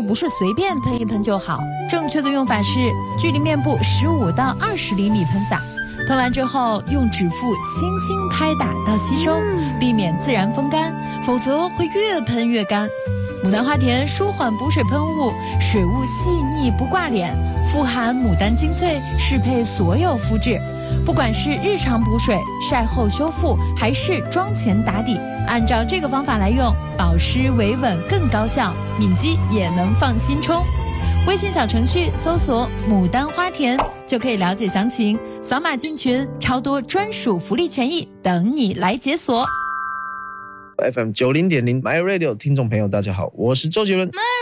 不是随便喷一喷就好，正确的用法是距离面部15到20厘米喷洒，喷完之后用指腹轻轻拍打到吸收，避免自然风干，否则会越喷越干。牡丹花田舒缓补水喷雾，水雾细腻不挂脸，富含牡丹精粹，适配所有肤质。不管是日常补水、晒后修复，还是妆前打底，按照这个方法来用，保湿维稳更高效，敏肌也能放心冲。微信小程序搜索牡丹花田就可以了解详情，扫码进群，超多专属福利权益等你来解锁。 FM 90.0 My Radio 听众朋友大家好，我是周杰伦。